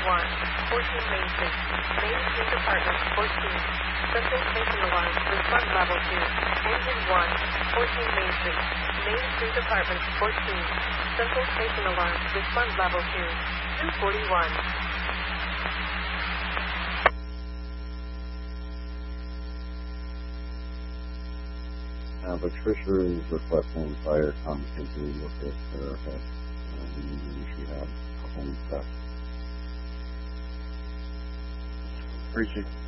14 Main Street. Main Street Apartment 14. Subject station alarm. Response level 2. Engine 1. 14 Main Street. Main Street Apartment 14. Subject station alarm. Response level 2. 241. Patricia is requesting fire come to look at her head. The injury she had a couple weeks back. Appreciate it.